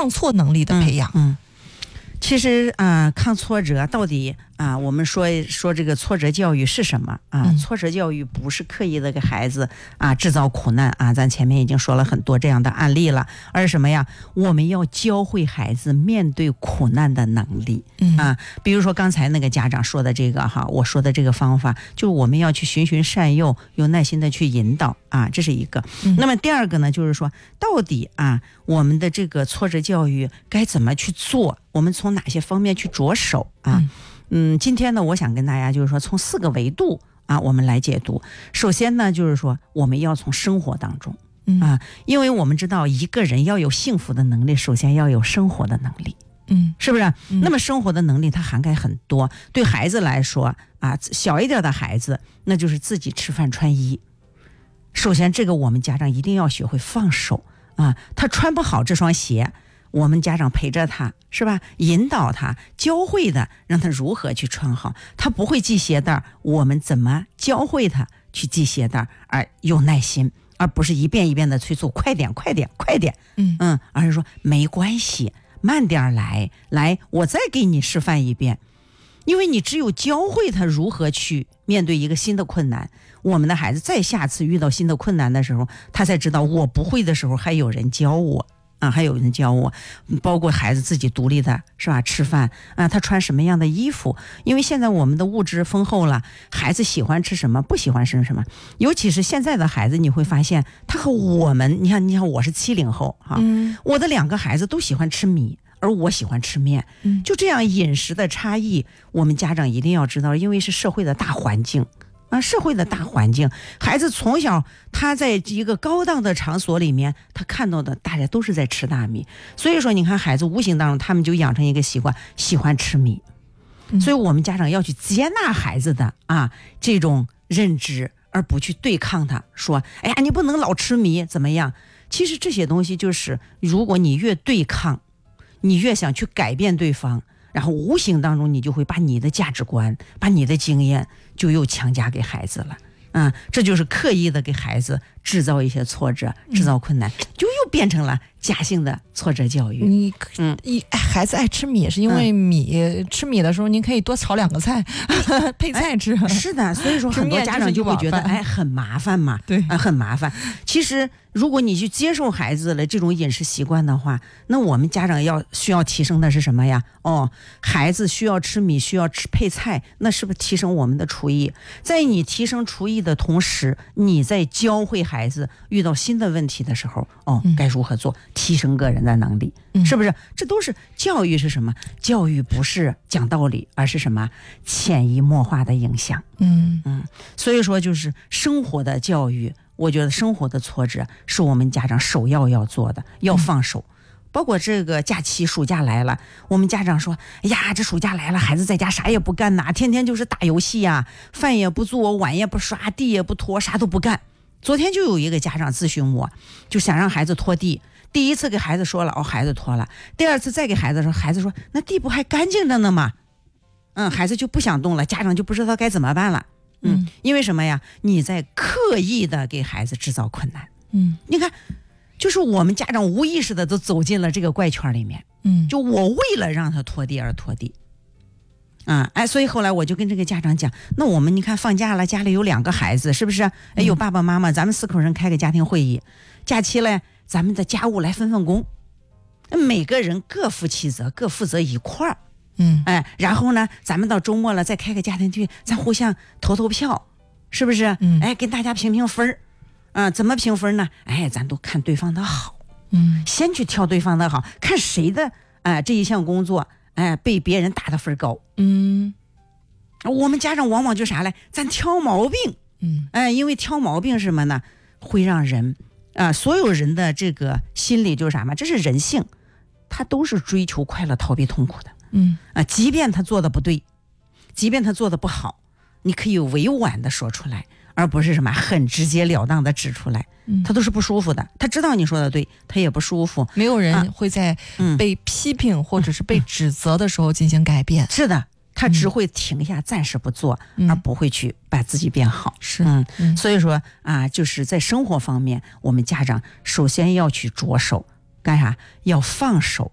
抗挫能力的培养。 其实抗挫折到底我们说这个挫折教育是什么挫折教育不是刻意的给孩子制造苦难咱前面已经说了很多这样的案例了，而是什么呀？我们要教会孩子面对苦难的能力比如说刚才那个家长说的这个我说的这个方法，就是我们要去循循善诱，有耐心的去引导这是一个。那么第二个呢，就是说到底我们的这个挫折教育该怎么去做，我们从哪些方面去着手今天呢我想跟大家就是说从4个维度我们来解读。首先呢就是说我们要从生活当中因为我们知道一个人要有幸福的能力，首先要有生活的能力是不是那么生活的能力它涵盖很多，对孩子来说小一点的孩子那就是自己吃饭穿衣，首先这个我们家长一定要学会放手他穿不好这双鞋，我们家长陪着他是吧，引导他，教会他，让他如何去穿好。他不会系鞋带，我们怎么教会他去系鞋带，而有耐心，而不是一遍一遍的催促快点快点快点而是说没关系，慢点来我再给你示范一遍。因为你只有教会他如何去面对一个新的困难，我们的孩子在下次遇到新的困难的时候，他才知道我不会的时候还有人教我还有人教我。包括孩子自己独立的是吧，吃饭他穿什么样的衣服，因为现在我们的物质丰厚了，孩子喜欢吃什么不喜欢吃什么，尤其是现在的孩子，你会发现他和我们，你看我是70后我的2个孩子都喜欢吃米，而我喜欢吃面就这样饮食的差异，我们家长一定要知道，因为是社会的大环境社会的大环境，孩子从小他在一个高档的场所里面，他看到的大家都是在吃大米，所以说你看孩子无形当中他们就养成一个习惯，喜欢吃米所以我们家长要去接纳孩子的这种认知，而不去对抗他，说哎呀你不能老吃米怎么样。其实这些东西就是如果你越对抗，你越想去改变对方，然后无形当中你就会把你的价值观，把你的经验就又强加给孩子了这就是刻意的给孩子制造一些挫折，制造困难，就又变成了假性的挫折教育。 孩子爱吃米是因为吃米的时候您可以多炒2个菜配菜吃是的，所以说很多家长就会觉得很麻烦嘛， 对很麻烦。其实如果你去接受孩子的这种饮食习惯的话，那我们家长需要提升的是什么呀？孩子需要吃米，需要吃配菜，那是不是提升我们的厨艺？在你提升厨艺的同时，你在教会孩子遇到新的问题的时候该如何做，提升个人的能力是不是？这都是教育。是什么？教育不是讲道理，而是什么？潜移默化的影响所以说就是生活的教育，我觉得生活的挫折是我们家长首要做的，要放手包括这个假期暑假来了，我们家长说哎呀这暑假来了，孩子在家啥也不干天天就是打游戏饭也不做，碗也不刷，地也不拖，啥都不干。昨天就有一个家长咨询我，就想让孩子拖地，第一次给孩子说了孩子拖了，第二次再给孩子说，孩子说那地不还干净着呢吗？孩子就不想动了，家长就不知道该怎么办了因为什么呀？你在刻意的给孩子制造困难你看就是我们家长无意识的都走进了这个怪圈里面就我为了让他拖地而拖地所以后来我就跟这个家长讲，那我们你看放假了，家里有2个孩子是不是有爸爸妈妈，咱们4口人开个家庭会议，假期了咱们的家务来分工，每个人各负其责，各负责一块儿然后呢咱们到周末了再开个家庭剧，咱互相投票是不是跟大家评分怎么评分呢？咱都看对方的好先去挑对方的好，看谁的这一项工作被别人打的分高我们家长往往就啥嘞，咱挑毛病因为挑毛病是什么呢？会让人所有人的这个心理就是啥嘛，这是人性，他都是追求快乐，逃避痛苦的即便他做的不对，即便他做的不好，你可以委婉的说出来，而不是什么很直截了当的指出来他都是不舒服的，他知道你说的对，他也不舒服。 没有人会在被批评或者是被指责的时候进行改变是的，他只会停下暂时不做而不会去把自己变好所以说就是在生活方面，我们家长首先要去着手干啥？要放手